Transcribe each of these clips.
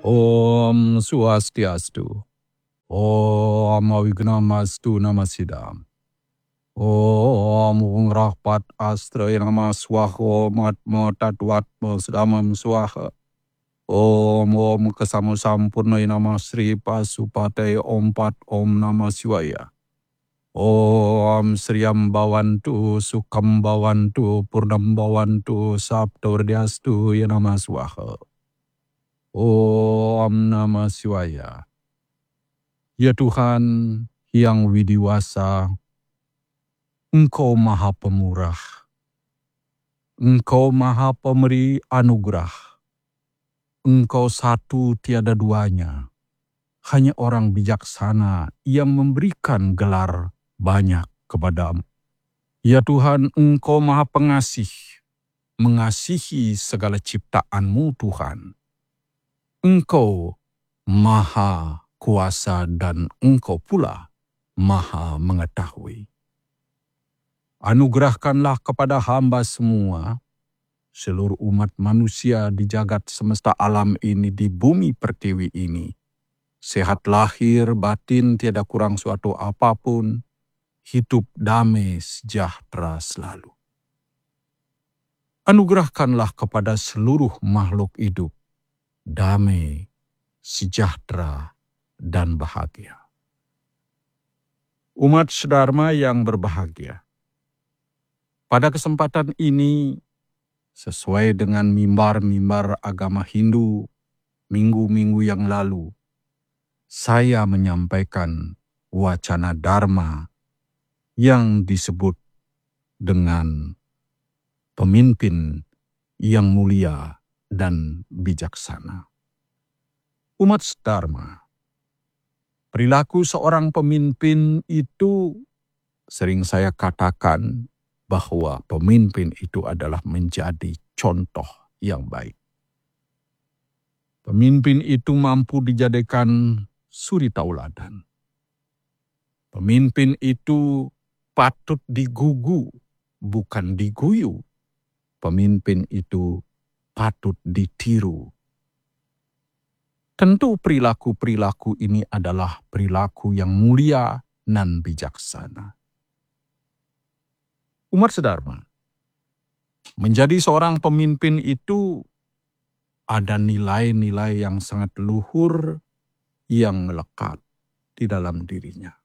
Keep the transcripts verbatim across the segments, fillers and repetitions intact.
Om Swastiastu. Om Avignamastu Namasidam. Om Rahpat Astra Nama Swaho Matmo Tatwatmo Sedamam Swaha. Om Om Kesamo Sampurna Nama Sri Pasupate Om Pat Om Nama Shivaya. Om Sriam Bawantu Sukam Bawantu Purnam Bawantu Saptordiastu Yanama Swaha. Om Namah Shivaya. Ya Tuhan yang widiwasa, Engkau Maha Pemurah, Engkau Maha Pemberi anugerah, Engkau satu tiada duanya, hanya orang bijaksana yang memberikan gelar banyak kepadamu. Ya Tuhan, Engkau Maha Pengasih, mengasihi segala ciptaan-Mu Tuhan. Engkau Maha Kuasa dan Engkau pula Maha Mengetahui. Anugerahkanlah kepada hamba semua, seluruh umat manusia di jagat semesta alam ini, di bumi pertiwi ini, sehat lahir batin tiada kurang suatu apapun, hidup damai sejahtera selalu. Anugerahkanlah kepada seluruh makhluk hidup damai, sejahtera, dan bahagia. Umat sedharma yang berbahagia, pada kesempatan ini, sesuai dengan mimbar-mimbar agama Hindu minggu-minggu yang lalu, saya menyampaikan wacana Dharma yang disebut dengan pemimpin yang mulia dan bijaksana. Umat sedharma, perilaku seorang pemimpin itu sering saya katakan bahwa pemimpin itu adalah menjadi contoh yang baik. Pemimpin itu mampu dijadikan suri tauladan. Pemimpin itu patut digugu, bukan diguyu. Pemimpin itu patut ditiru. Tentu perilaku-perilaku ini adalah perilaku yang mulia dan bijaksana. Umat sedharma, menjadi seorang pemimpin itu ada nilai-nilai yang sangat luhur yang melekat di dalam dirinya.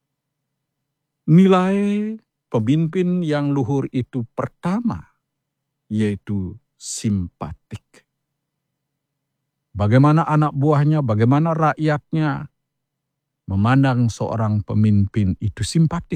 Nilai pemimpin yang luhur itu pertama, yaitu simpatik. Bagaimana anak buahnya, bagaimana rakyatnya memandang seorang pemimpin itu simpatik.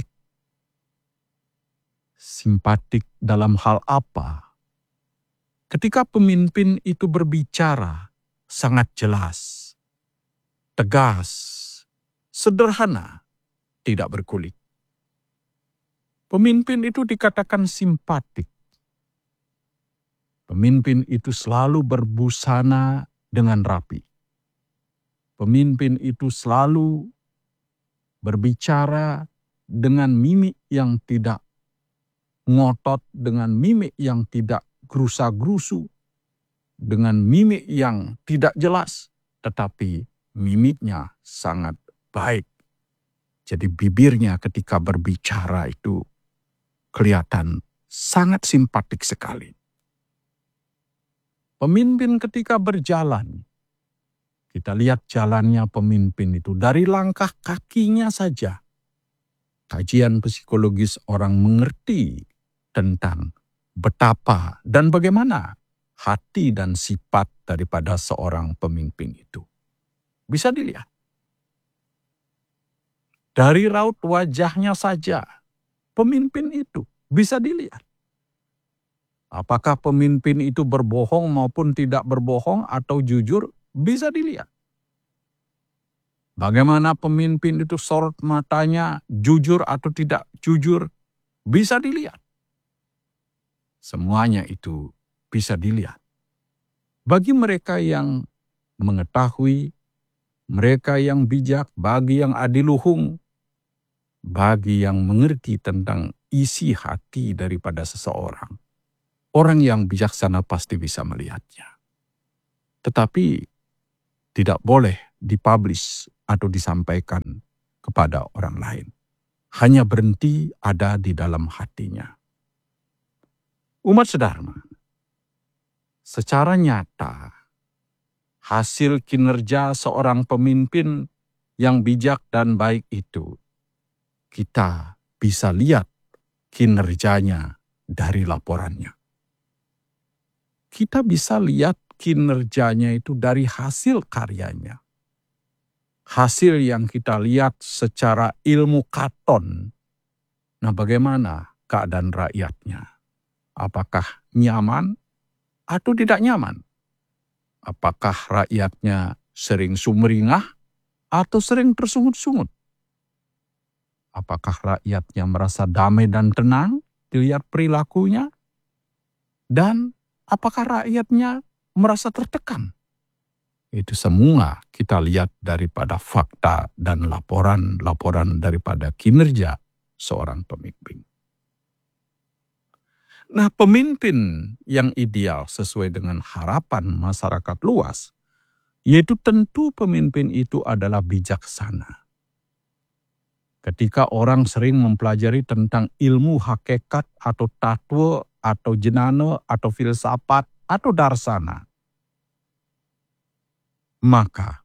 Simpatik dalam hal apa? Ketika pemimpin itu berbicara sangat jelas, tegas, sederhana, tidak berkulit. Pemimpin itu dikatakan simpatik. Pemimpin itu selalu berbusana dengan rapi. Pemimpin itu selalu berbicara dengan mimik yang tidak ngotot, dengan mimik yang tidak gerusa-gerusu, dengan mimik yang tidak jelas, tetapi mimiknya sangat baik. Jadi bibirnya ketika berbicara itu kelihatan sangat simpatik sekali. Pemimpin ketika berjalan, kita lihat jalannya pemimpin itu dari langkah kakinya saja. Kajian psikologis orang mengerti tentang betapa dan bagaimana hati dan sifat daripada seorang pemimpin itu. Bisa dilihat. Dari raut wajahnya saja, pemimpin itu bisa dilihat. Apakah pemimpin itu berbohong maupun tidak berbohong atau jujur, bisa dilihat. Bagaimana pemimpin itu sorot matanya, jujur atau tidak jujur, bisa dilihat. Semuanya itu bisa dilihat. Bagi mereka yang mengetahui, mereka yang bijak, bagi yang adiluhung, bagi yang mengerti tentang isi hati daripada seseorang, orang yang bijaksana pasti bisa melihatnya. Tetapi tidak boleh dipublish atau disampaikan kepada orang lain. Hanya berhenti ada di dalam hatinya. Umat sedharma, secara nyata, hasil kinerja seorang pemimpin yang bijak dan baik itu, kita bisa lihat kinerjanya dari laporannya. Kita bisa lihat kinerjanya itu dari hasil karyanya. Hasil yang kita lihat secara ilmu katon. Nah, bagaimana keadaan rakyatnya? Apakah nyaman atau tidak nyaman? Apakah rakyatnya sering sumringah atau sering tersungut-sungut? Apakah rakyatnya merasa damai dan tenang dilihat perilakunya? Dan apakah rakyatnya merasa tertekan? Itu semua kita lihat daripada fakta dan laporan-laporan daripada kinerja seorang pemimpin. Nah, pemimpin yang ideal sesuai dengan harapan masyarakat luas, yaitu tentu pemimpin itu adalah bijaksana. Ketika orang sering mempelajari tentang ilmu hakikat atau tatwa atau jenana atau filsafat atau darsana, maka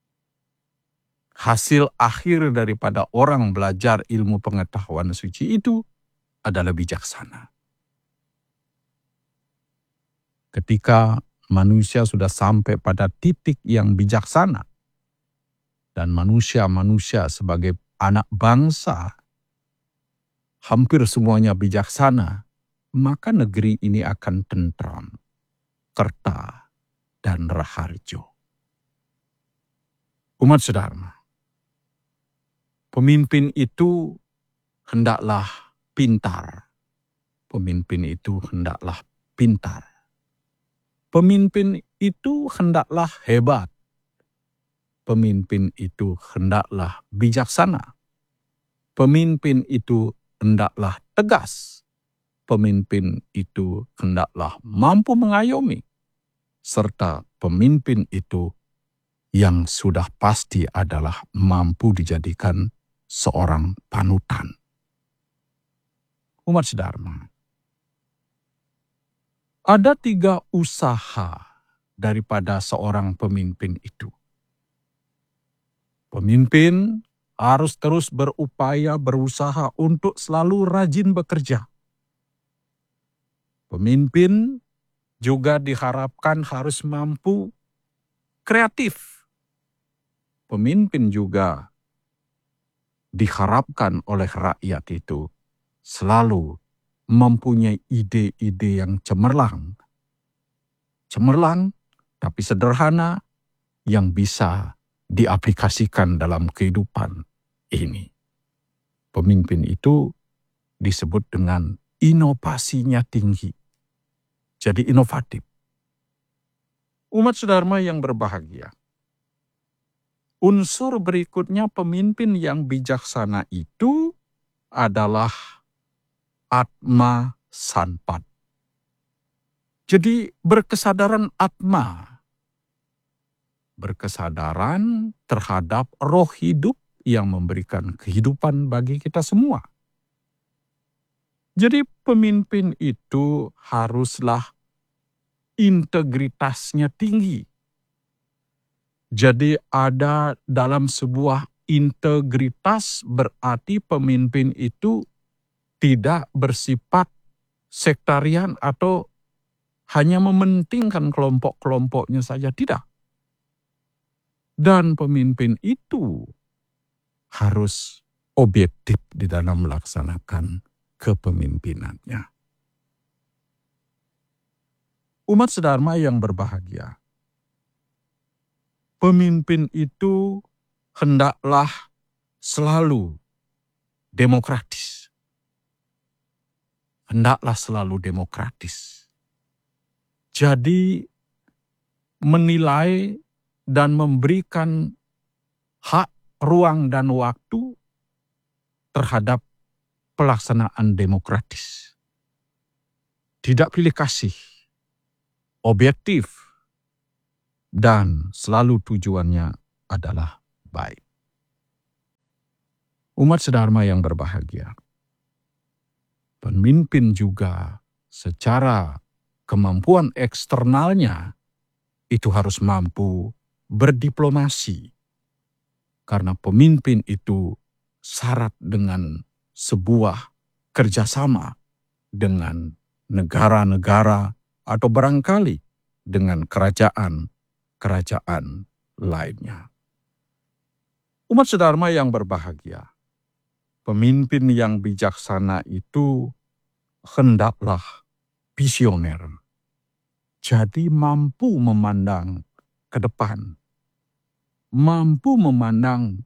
hasil akhir daripada orang belajar ilmu pengetahuan suci itu adalah bijaksana. Ketika manusia sudah sampai pada titik yang bijaksana, dan manusia-manusia sebagai anak bangsa hampir semuanya bijaksana, maka negeri ini akan tentram, kerta, dan raharjo. Umat sedharma, pemimpin itu hendaklah pintar. Pemimpin itu hendaklah pintar. Pemimpin itu hendaklah hebat. Pemimpin itu hendaklah bijaksana. Pemimpin itu hendaklah tegas. Pemimpin itu hendaklah mampu mengayomi. Serta pemimpin itu yang sudah pasti adalah mampu dijadikan seorang panutan. Umat sedharma, ada tiga usaha daripada seorang pemimpin itu. Pemimpin harus terus berupaya, berusaha untuk selalu rajin bekerja. Pemimpin juga diharapkan harus mampu kreatif. Pemimpin juga diharapkan oleh rakyat itu selalu mempunyai ide-ide yang cemerlang. Cemerlang tapi sederhana yang bisa diaplikasikan dalam kehidupan ini. Pemimpin itu disebut dengan inovasinya tinggi. Jadi inovatif. Umat sedharma yang berbahagia. Unsur berikutnya pemimpin yang bijaksana itu adalah atma sanpat. Jadi berkesadaran atma. Berkesadaran terhadap roh hidup yang memberikan kehidupan bagi kita semua. Jadi pemimpin itu haruslah integritasnya tinggi. Jadi ada dalam sebuah integritas berarti pemimpin itu tidak bersifat sektarian atau hanya mementingkan kelompok-kelompoknya saja, tidak. Dan pemimpin itu harus objektif di dalam melaksanakan kepemimpinannya. Umat sedharma yang berbahagia, pemimpin itu hendaklah selalu demokratis. Hendaklah selalu demokratis. Jadi menilai dan memberikan hak, ruang, dan waktu terhadap pelaksanaan demokratis. Tidak pilih kasih, objektif, dan selalu tujuannya adalah baik. Umat sedharma yang berbahagia, pemimpin juga secara kemampuan eksternalnya itu harus mampu berdiplomasi. Karena pemimpin itu syarat dengan sebuah kerjasama dengan negara-negara atau barangkali dengan kerajaan-kerajaan lainnya. Umat sedharma yang berbahagia, pemimpin yang bijaksana itu hendaklah visioner. Jadi mampu memandang ke depan, mampu memandang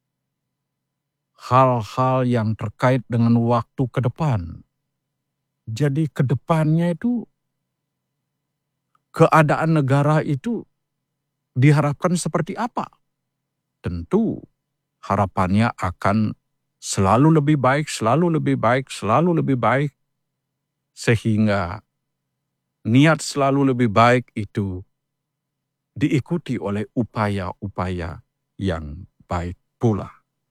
hal-hal yang terkait dengan waktu ke depan. Jadi ke depannya itu keadaan negara itu diharapkan seperti apa? Tentu harapannya akan selalu lebih baik, selalu lebih baik, selalu lebih baik. Sehingga niat selalu lebih baik itu diikuti oleh upaya-upaya yang baik pula.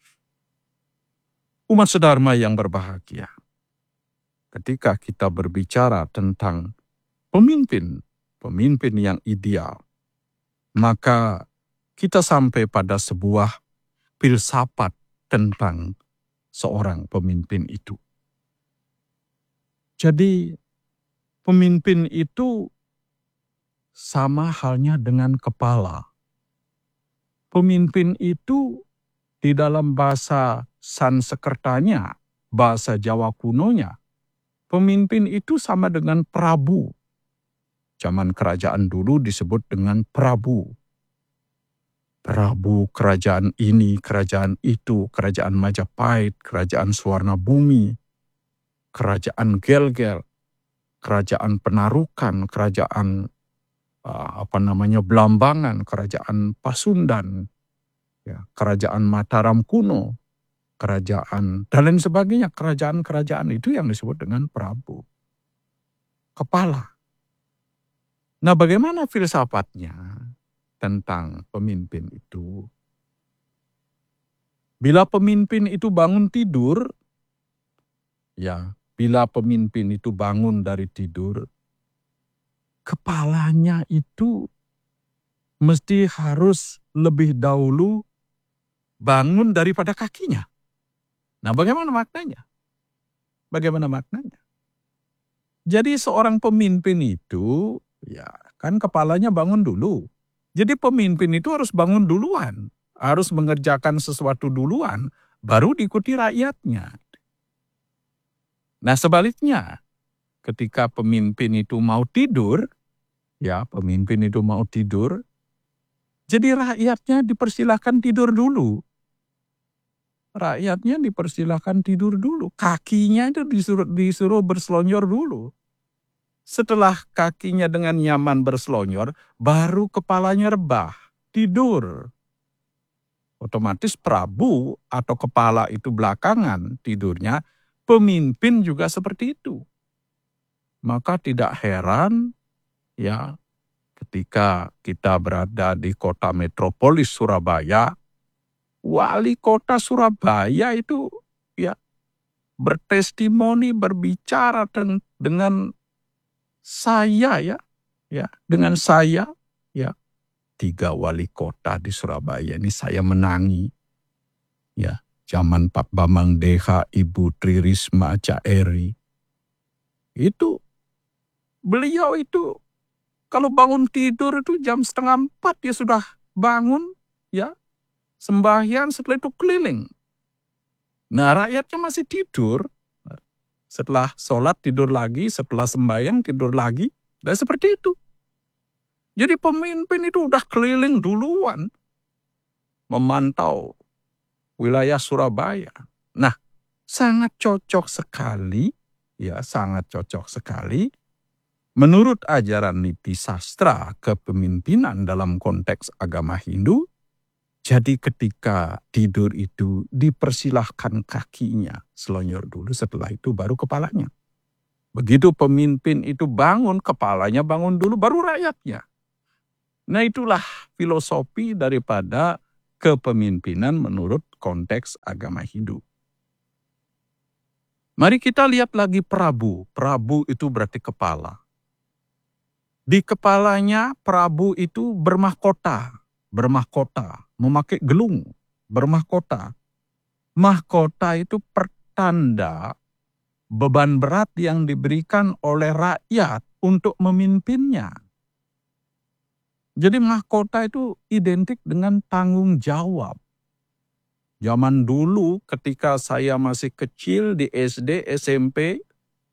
Umat sedharma yang berbahagia, ketika kita berbicara tentang pemimpin, pemimpin yang ideal, maka kita sampai pada sebuah filsafat tentang seorang pemimpin itu. Jadi pemimpin itu sama halnya dengan kepala. Pemimpin itu di dalam bahasa Sanskertanya, bahasa Jawa kunonya, pemimpin itu sama dengan prabu. Zaman kerajaan dulu disebut dengan prabu. Prabu kerajaan ini, kerajaan itu, kerajaan Majapahit, kerajaan Suwarnabumi, kerajaan Gelgel, kerajaan Penarukan, kerajaan uh, apa namanya Blambangan, kerajaan Pasundan, ya, kerajaan Mataram kuno, kerajaan dan lain sebagainya. Kerajaan-kerajaan itu yang disebut dengan prabu, kepala. Nah, bagaimana filsafatnya tentang pemimpin itu? Bila pemimpin itu bangun tidur, ya, bila pemimpin itu bangun dari tidur, kepalanya itu mesti harus lebih dahulu bangun daripada kakinya. Nah, bagaimana maknanya? Bagaimana maknanya? Jadi seorang pemimpin itu, ya kan kepalanya bangun dulu. Jadi pemimpin itu harus bangun duluan, harus mengerjakan sesuatu duluan, baru diikuti rakyatnya. Nah, sebaliknya, ketika pemimpin itu mau tidur, ya pemimpin itu mau tidur, jadi rakyatnya dipersilahkan tidur dulu. Rakyatnya dipersilahkan tidur dulu. Kakinya itu disuruh, disuruh berselonjor dulu. Setelah kakinya dengan nyaman berselonjor, baru kepalanya rebah, tidur. Otomatis prabu atau kepala itu belakangan tidurnya, pemimpin juga seperti itu. Maka tidak heran ya ketika kita berada di kota metropolis Surabaya, wali kota Surabaya itu ya bertestimoni, berbicara ten, dengan saya ya, ya dengan saya ya tiga wali kota di Surabaya ini saya menangi ya zaman Pak Bambang D H, Ibu Tri Risma Caeri. Itu beliau itu kalau bangun tidur itu jam setengah empat dia sudah bangun ya sembahyang, setelah itu keliling. Nah, rakyatnya masih tidur. Setelah sholat tidur lagi, setelah sembahyang tidur lagi. Dan seperti itu. Jadi pemimpin itu udah keliling duluan. Memantau wilayah Surabaya. Nah, sangat cocok sekali. Ya, sangat cocok sekali. Menurut ajaran niti sastra kepemimpinan dalam konteks agama Hindu, jadi ketika tidur itu dipersilahkan kakinya selonjor dulu, setelah itu baru kepalanya. Begitu pemimpin itu bangun, kepalanya bangun dulu, baru rakyatnya. Nah, itulah filosofi daripada kepemimpinan menurut konteks agama Hindu. Mari kita lihat lagi Prabu. Prabu itu berarti kepala. Di kepalanya Prabu itu bermahkota, bermahkota, memakai gelung, bermahkota. Mahkota itu pertanda beban berat yang diberikan oleh rakyat untuk memimpinnya. Jadi mahkota itu identik dengan tanggung jawab. Zaman dulu ketika saya masih kecil di S D, S M P,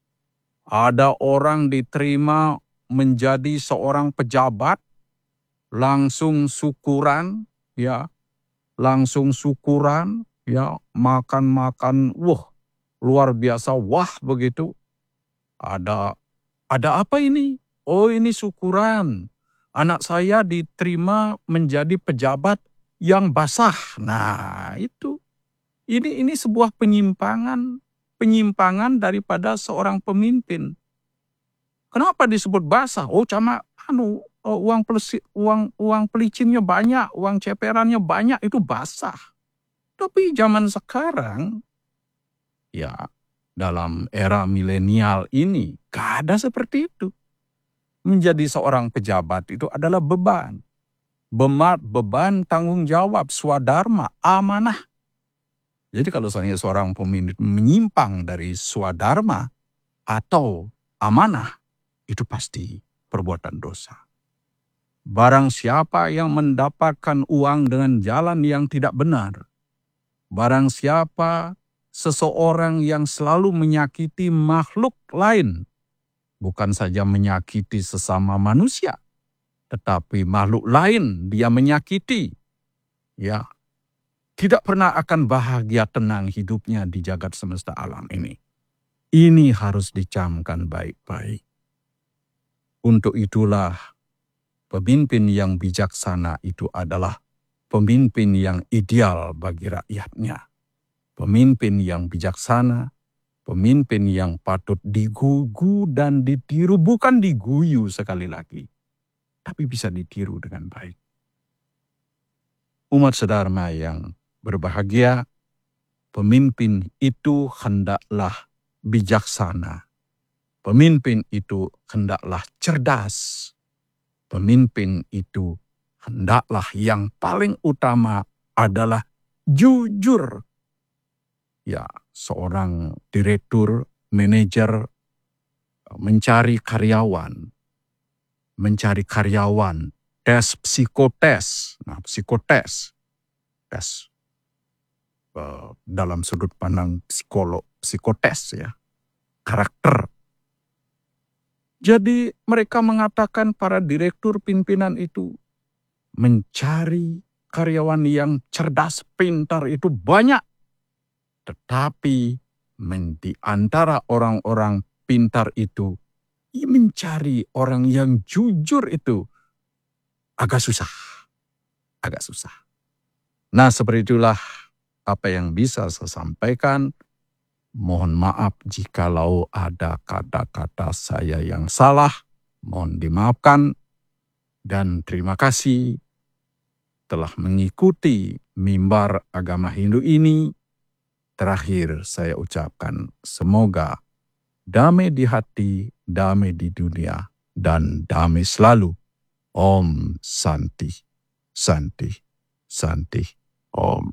ada orang diterima menjadi seorang pejabat, langsung syukuran, ya, langsung syukuran, ya, makan-makan, wah, luar biasa, wah begitu. Ada, ada apa ini? Oh, ini syukuran. Anak saya diterima menjadi pejabat yang basah. Nah, itu. Ini ini sebuah penyimpangan, penyimpangan daripada seorang pemimpin. Kenapa disebut basah? Oh, cuma anu oh, uang pelisi, uang uang pelicinnya banyak, uang ceperannya banyak, itu basah. Tapi zaman sekarang, ya, dalam era milenial ini, gak ada seperti itu. Menjadi seorang pejabat itu adalah beban. Bemat, beban tanggung jawab, swadharma, amanah. Jadi kalau misalnya seorang pemimpin menyimpang dari swadharma atau amanah, itu pasti perbuatan dosa. Barang siapa yang mendapatkan uang dengan jalan yang tidak benar, barang siapa seseorang yang selalu menyakiti makhluk lain, bukan saja menyakiti sesama manusia, tetapi makhluk lain dia menyakiti, ya, tidak pernah akan bahagia tenang hidupnya di jagat semesta alam ini. Ini harus dicamkan baik-baik. Untuk itulah pemimpin yang bijaksana itu adalah pemimpin yang ideal bagi rakyatnya. Pemimpin yang bijaksana, pemimpin yang patut digugu dan ditiru, bukan diguyu sekali lagi, tapi bisa ditiru dengan baik. Umat sedharma yang berbahagia, pemimpin itu hendaklah bijaksana. Pemimpin itu hendaklah cerdas. Pemimpin itu hendaklah yang paling utama adalah jujur. Ya, seorang direktur, manajer mencari karyawan, mencari karyawan, tes psikotes. Nah, psikotes, tes uh, dalam sudut pandang psikolog, psikotes ya, karakter. Jadi mereka mengatakan para direktur pimpinan itu mencari karyawan yang cerdas, pintar itu banyak. Tetapi di antara orang-orang pintar itu, mencari orang yang jujur itu agak susah. Agak susah. Nah, seperti itulah apa yang bisa saya sampaikan. Mohon maaf jikalau ada kata-kata saya yang salah. Mohon dimaafkan. Dan terima kasih telah mengikuti mimbar agama Hindu ini. Terakhir saya ucapkan semoga damai di hati, damai di dunia, dan damai selalu. Om Santi, Santi, Santi, Om.